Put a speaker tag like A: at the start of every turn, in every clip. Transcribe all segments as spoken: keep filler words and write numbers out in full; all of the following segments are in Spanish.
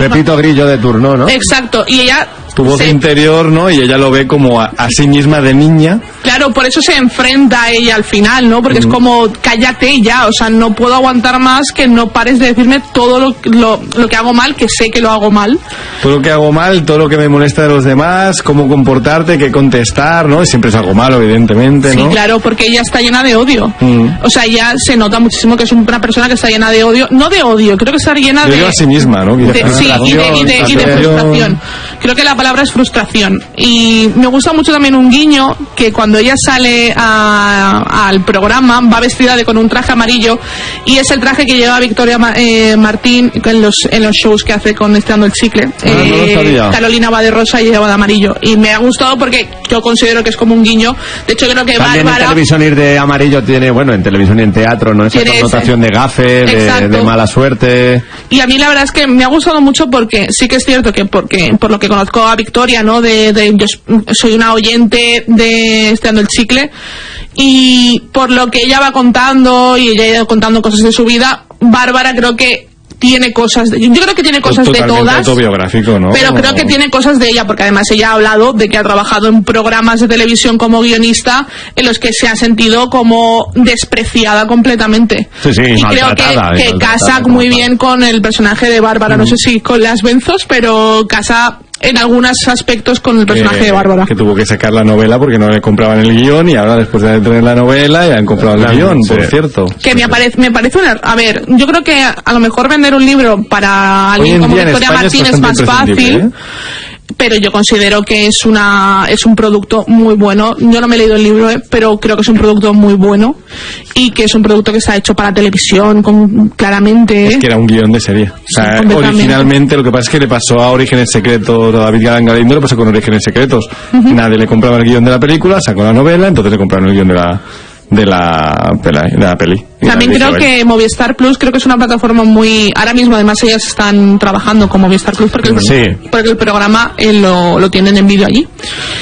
A: Pepito Grillo de turno, ¿no?
B: Exacto, y ella...
C: Tu voz
B: se...
C: interior, ¿no? Y ella lo ve como a, a sí misma de niña.
B: Claro, por eso se enfrenta a ella al final, ¿no? Porque mm. es como, cállate ya, o sea, no puedo aguantar más que no pares de decirme todo lo, lo, lo que hago mal, que sé que lo hago mal.
C: Todo lo que hago mal, todo lo que me molesta de los demás, cómo comportarte, qué contestar, ¿no? Y siempre es algo malo, evidentemente, ¿no?
B: Sí, claro, porque ella está llena de odio. Mm. O sea, ya se nota muchísimo que es una persona que está llena de odio. No de odio, creo que está llena de...
C: Yo a sí misma, ¿no?
B: De, sí, y de, y, de, y de frustración. Creo que la palabra es frustración. Y me gusta mucho también un guiño, que cuando ella sale a, al programa va vestida de con un traje amarillo, y es el traje que lleva Victoria eh, Martín en los en los shows que hace con Estirando el Chicle.
A: Ah, eh,
B: no Carolina va de rosa y lleva de amarillo, y me ha gustado porque yo considero que es como un guiño. De hecho, creo que
A: también
B: Bárbara...
A: en televisión ir de amarillo tiene, bueno, en televisión y en teatro, ¿no? Esa connotación ese. de gafe, de, de mala suerte.
B: Y a mí la verdad es que me ha gustado mucho, porque sí que es cierto que porque por lo que conozco a Victoria, ¿no? De De, de, yo soy una oyente de Estirando el Chicle, y por lo que ella va contando, y ella ha ido contando cosas de su vida, Bárbara creo que tiene cosas de, yo creo que tiene cosas
C: pues
B: de todas,
C: autobiográfico, ¿no?
B: Pero creo que tiene cosas de ella, porque además ella ha hablado de que ha trabajado en programas de televisión como guionista en los que se ha sentido como despreciada completamente.
A: Sí, sí,
B: y creo que, que casa muy bien con el personaje de Bárbara. Mm. No sé si con las Benzos, pero casa en algunos aspectos con el personaje
C: que,
B: de Bárbara.
C: Que tuvo que sacar la novela porque no le compraban el guión, y ahora después de tener la novela ya han comprado el guión, sí. por cierto.
B: Que me, aparece, me parece una... A ver, yo creo que a lo mejor vender un libro para alguien como Victoria Martín es más fácil, ¿eh? Pero yo considero que es una es un producto muy bueno. Yo no me he leído el libro, ¿eh? Pero creo que es un producto muy bueno, y que es un producto que está hecho para televisión, con, claramente.
C: Es que era un guión de serie. O sea, sí, originalmente lo que pasa es que le pasó a Orígenes Secretos, a David Galán Galindo, le pasó con Orígenes Secretos. Uh-huh. Nadie le compraba el guión de la película, sacó la novela, entonces le compraron el guión de la de la, de la, de la peli.
B: También creo que Movistar Plus creo que es una plataforma muy... Ahora mismo además ellas están trabajando con Movistar Plus porque el,
A: sí.
B: porque el programa eh, lo, lo tienen en vídeo allí,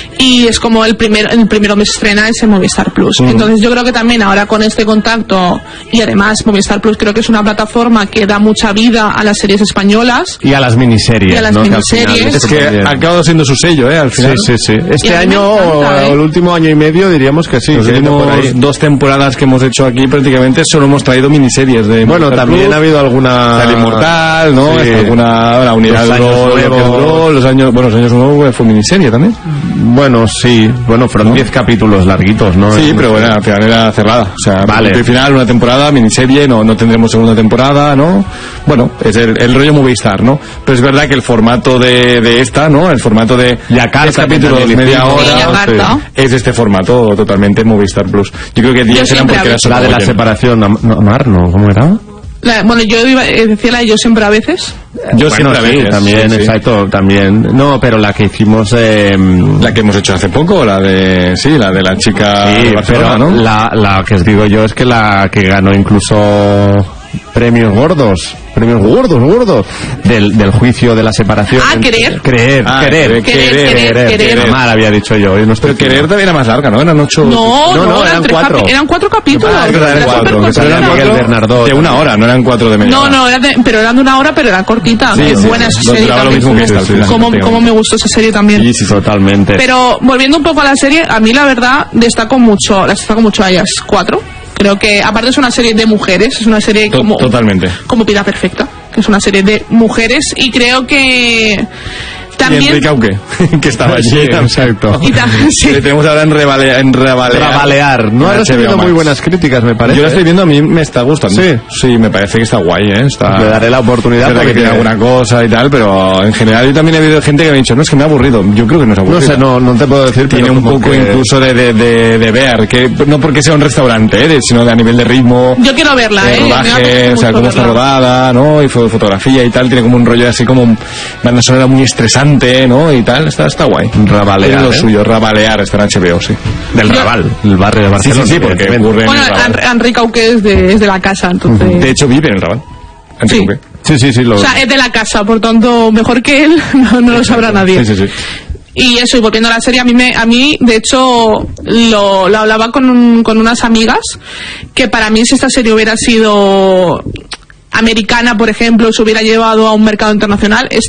B: y es como el primer el primero me estrena ese Movistar Plus. Mm. Entonces yo creo que también ahora con este contacto, y además Movistar Plus creo que es una plataforma que da mucha vida a las series españolas
A: y a las miniseries,
B: y a las
A: ¿no?
B: miniseries.
C: Que es que ha acabado siendo su sello, ¿eh? Al final.
A: Sí, sí, sí. Este año
B: encanta,
A: o
B: ¿eh?
A: el último año y medio diríamos que sí.
C: Los
A: que
C: últimos
A: por ahí.
C: dos temporadas que hemos hecho aquí prácticamente solo hemos traído miniseries de
A: bueno,
C: Movistar
A: también
C: Plus.
A: Ha habido alguna
C: El Inmortal, ¿no?
A: Sí.
C: Alguna la unidad
A: los años
C: nuevos,
A: nuevos.
C: los años bueno, los años nuevos fue miniserie también.
A: Bueno, sí, bueno, fueron diez ¿no? capítulos larguitos, ¿no?
C: Sí, pero bueno, al final era cerrada, o sea,
A: vale.
C: al final una temporada, miniserie, no no tendremos segunda temporada, ¿no? Bueno, es el, el rollo Movistar, ¿no? Pero es verdad que el formato de, de esta, ¿no? El formato de diez capítulos, media hora,
B: sí,
C: es este formato totalmente Movistar Plus. Yo creo que diez eran porque era solo
A: la de la
C: oyen.
A: separación, Amar, ¿no? ¿Cómo era?
B: La, bueno, yo iba, decía la de Yo siempre a veces.
C: Yo
A: bueno,
C: siempre a veces.
A: Sí, también, sí, sí. Exacto, también. No, pero la que hicimos... Eh,
C: la que hemos hecho hace poco, la de... Sí, la de la chica
A: sí,
C: de Barcelona,
A: pero
C: ¿no?
A: La, la que os digo yo es que la que ganó incluso premios gordos, premios gordos, gordos, del, del juicio de la separación.
B: Ah, querer.
A: Creer,
C: ah,
A: querer,
B: querer, querer, querer, querer.
A: querer. Mal había dicho yo. No
C: pero querer también era más larga, ¿no? Eran ocho...
B: No, no,
A: no,
B: no
A: eran
B: eran
A: cuatro.
B: Capi- eran cuatro capítulos.
C: Ah, eran
B: era
C: cuatro, que
A: salía Miguel Bernardo.
C: De una hora, no eran cuatro de media
B: No,
C: hora.
B: no, era de, pero eran de una hora, pero era cortita.
C: Sí,
B: es
C: sí,
B: buena
C: sí,
B: esa serie
C: duraba lo
B: también.
C: mismo que esta, al final,
B: Como, como me gustó esa serie también.
A: Sí, sí, totalmente.
B: Pero volviendo un poco a la serie, a mí la verdad destaco mucho, las destaco mucho a ellas cuatro. Creo que aparte es una serie de mujeres, es una serie como
C: totalmente
B: como Vida Perfecta, que es una serie de mujeres, y creo que también...
C: Y Enrique Auque, que estaba allí.
A: Sí, exacto.
B: Y también, sí.
C: Le tenemos ahora en, rebale, en Rebalear.
A: Rabalear. No ha recibido muy buenas críticas, me parece.
C: Yo la estoy viendo, a mí me está gustando.
A: Sí.
C: Sí, me parece que está guay, ¿eh? Está...
A: Le daré la oportunidad.
C: Es verdad que tiene alguna cosa y tal, pero en general yo también he habido gente que me ha dicho, no, es que me ha aburrido. Yo creo que no es aburrido.
A: No sé, no, no te puedo decir.
C: Tiene
A: pero
C: un poco
A: que...
C: incluso de, de, de, de ver, que no porque sea un restaurante, ¿eh? Sino de a nivel de ritmo.
B: Yo quiero verla,
C: de
B: ¿eh?
C: rodaje, o sea, cómo está rodada, ¿no? Y fotografía y tal, tiene como un rollo así como banda sonora muy estresante, ¿no? Y tal, está, está guay.
A: Rabalear.
C: Es lo
A: ¿eh?
C: suyo, Rabalear, está en H B O, sí.
A: Del
B: Yo...
A: Raval, el barrio de Barcelona.
C: Sí, sí, sí, porque ocurre
B: bueno,
C: en el Raval.
B: Enrique Auque es de, es de la casa, entonces...
C: De hecho, vive en el Raval.
B: Sí.
C: Auque.
A: Sí, sí, sí. Lo...
B: O sea, es de la casa, por tanto, mejor que él no, no lo sabrá nadie.
C: Sí, sí, sí.
B: Y eso, y volviendo a la serie, a mí, me, a mí de hecho, lo, lo hablaba con, un, con unas amigas, que para mí si esta serie hubiera sido americana, por ejemplo, se hubiera llevado a un mercado internacional,